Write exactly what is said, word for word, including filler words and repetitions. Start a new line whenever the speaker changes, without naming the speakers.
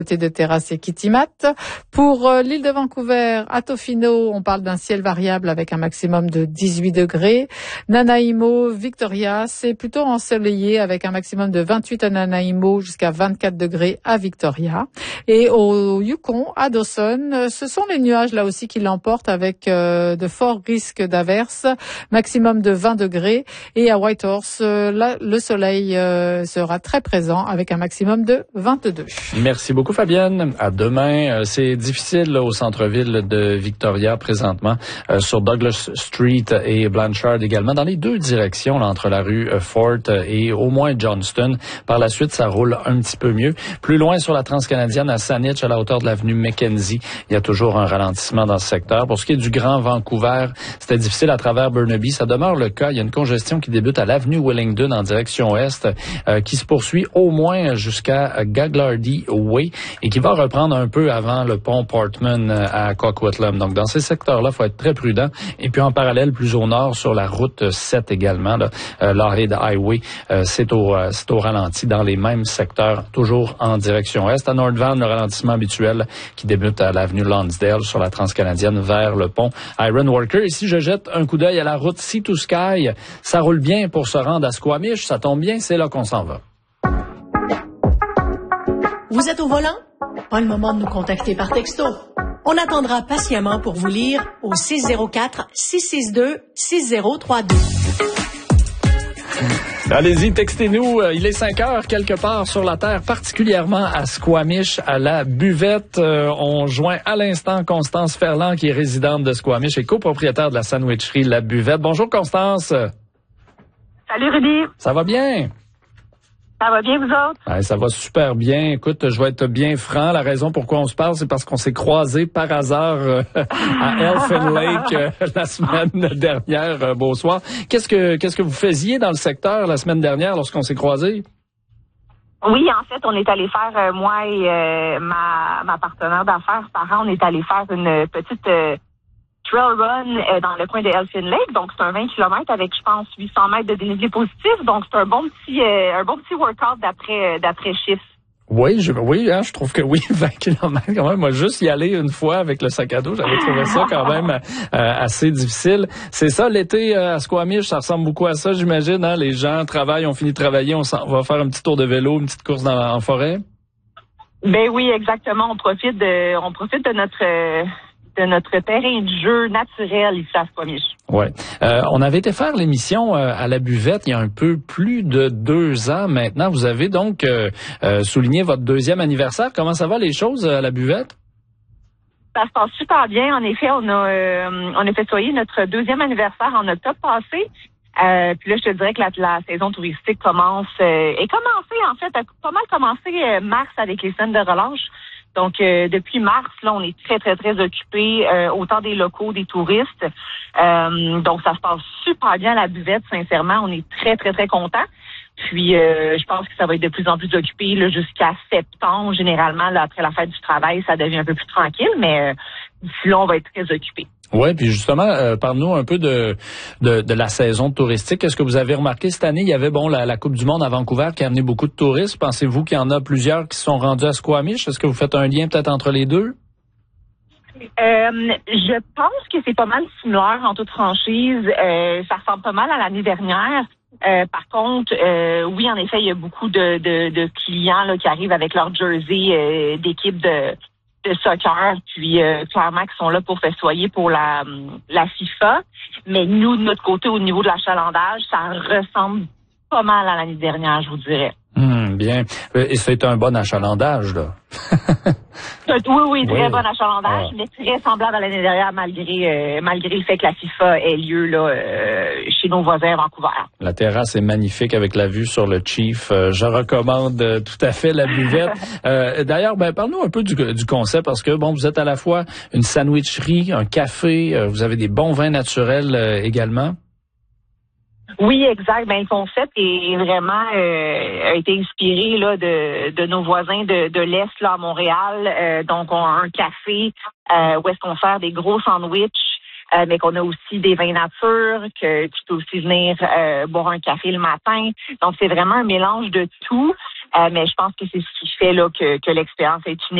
Côté de Terrasse et Kitimat. Pour euh, l'île de Vancouver, à Tofino, on parle d'un ciel variable avec un maximum de dix-huit degrés. Nanaimo, Victoria, c'est plutôt ensoleillé avec un maximum de vingt-huit à Nanaimo jusqu'à vingt-quatre degrés à Victoria. Et au Yukon, à Dawson, ce sont les nuages là aussi qui l'emportent avec euh, de forts risques d'averses, maximum de vingt degrés. Et à Whitehorse, euh, là, le soleil euh, sera très présent avec un maximum de vingt-deux.
Merci beaucoup Fabienne. À demain. C'est difficile là, au centre-ville de Victoria présentement, euh, sur Douglas Street et Blanchard également, dans les deux directions là, entre la rue Fort et au moins Johnston. Par la suite, ça roule un petit peu mieux. Plus loin sur la transcanadienne à Saanich, à la hauteur de l'avenue Mackenzie, il y a toujours un ralentissement dans ce secteur. Pour ce qui est du Grand Vancouver, c'était difficile à travers Burnaby. Ça demeure le cas. Il y a une congestion qui débute à l'avenue Wellington en direction ouest, euh, qui se poursuit au moins jusqu'à Gagliardy Way et qui va reprendre un peu avant le pont Portman à Coquitlam. Donc, dans ces secteurs-là, il faut être très prudent. Et puis, en parallèle, plus au nord, sur la route sept également, là, euh, Lorraine Highway, euh, c'est au, euh, c'est au ralenti dans les mêmes secteurs, toujours en direction est. À North Van, le ralentissement habituel qui débute à l'avenue Lonsdale sur la transcanadienne vers le pont Iron Worker. Et si je jette un coup d'œil à la route Sea to Sky, ça roule bien pour se rendre à Squamish. Ça tombe bien, c'est là qu'on s'en va.
Vous êtes au volant? Pas le moment de nous contacter par texto. On attendra patiemment pour vous lire au six zéro quatre, six six deux, six zéro trois deux.
Allez-y, textez-nous. Il est cinq heures quelque part sur la Terre, particulièrement à Squamish, à la buvette. Euh, on joint à l'instant Constance Ferland, qui est résidente de Squamish et copropriétaire de la sandwicherie La Buvette. Bonjour Constance.
Salut Rudy.
Ça va bien?
Ça va bien, vous autres?
Ouais, ça va super bien. Écoute, je vais être bien franc. La raison pourquoi on se parle, c'est parce qu'on s'est croisés par hasard euh, à Elfin Lake euh, la semaine dernière. Euh, bonsoir. Qu'est-ce que qu'est-ce que vous faisiez dans le secteur la semaine dernière lorsqu'on s'est croisés?
Oui, en fait, on est allé faire, euh, moi et euh, ma, ma partenaire d'affaires, parents, on est allé faire une petite euh, trail run euh, dans le coin de Elfin Lake. Donc, c'est un vingt kilomètres avec, je pense, huit cents mètres de dénivelé positif. Donc, c'est un bon petit euh, un bon petit workout d'après euh, d'après chiffre.
Oui, je, oui, hein, je trouve que oui, vingt kilomètres quand même. Moi, juste y aller une fois avec le sac à dos, j'avais trouvé ça quand même euh, assez difficile. C'est ça, l'été euh, à Squamish, ça ressemble beaucoup à ça, j'imagine. Hein? Les gens travaillent, on finit de travailler, on, on va faire un petit tour de vélo, une petite course dans, en forêt.
Ben oui, exactement. On profite de, on profite de notre euh, de notre terrain de jeu naturel ici à Squamish.
Ouais. Euh, on avait été faire l'émission euh, à la buvette il y a un peu plus de deux ans maintenant. Vous avez donc euh, euh, souligné votre deuxième anniversaire. Comment ça va les choses à la buvette?
Ça se passe super bien. En effet, on a euh, on a fêté notre deuxième anniversaire en octobre passé. Euh, puis là, je te dirais que la, la saison touristique commence euh, est commencée en fait, a pas mal commencé euh, mars avec les semaines de relâche. Donc, euh, depuis mars, là, on est très, très, très occupés, euh, autant des locaux, des touristes. Euh, donc, ça se passe super bien à la buvette, sincèrement. On est très, très, très contents. Puis, euh, je pense que ça va être de plus en plus occupé là, jusqu'à septembre. Généralement, là, après la fête du travail, ça devient un peu plus tranquille, mais euh, d'ici là, on va être très occupés.
Oui, puis justement, euh, parle-nous un peu de, de de la saison touristique. Est-ce que vous avez remarqué cette année, il y avait bon la, la Coupe du Monde à Vancouver qui a amené beaucoup de touristes. Pensez-vous qu'il y en a plusieurs qui sont rendus à Squamish? Est-ce que vous faites un lien peut-être entre les deux?
Euh, je pense que c'est pas mal similaire en toute franchise. Euh, ça ressemble pas mal à l'année dernière. Euh, par contre, euh, oui, en effet, il y a beaucoup de, de, de clients là, qui arrivent avec leur jersey euh, d'équipe de de soccer, puis euh, clairement qui sont là pour festoyer pour la la FIFA. Mais nous, de notre côté, au niveau de l'achalandage, ça ressemble pas mal à l'année dernière, je vous dirais.
Hum, bien. Et c'est un bon achalandage, là.
Oui, oui, très
oui.
bon achalandage, ah. mais très semblable à l'année dernière, malgré euh, malgré le fait que la FIFA ait lieu là euh, chez nos voisins à Vancouver.
La terrasse est magnifique avec la vue sur le Chief. Euh, je recommande euh, tout à fait la buvette. euh, d'ailleurs, ben parle-nous un peu du, du concept, parce que bon, vous êtes à la fois une sandwicherie, un café, euh, vous avez des bons vins naturels euh, également.
Oui, exact. Ben, le concept est vraiment euh, a été inspiré là de, de nos voisins de, de l'Est là à Montréal. Euh, donc, on a un café euh, où est-ce qu'on fait des gros sandwichs, euh, mais qu'on a aussi des vins nature, que tu peux aussi venir euh, boire un café le matin. Donc, c'est vraiment un mélange de tout. Euh, mais je pense que c'est ce qui fait là que, que l'expérience est unique.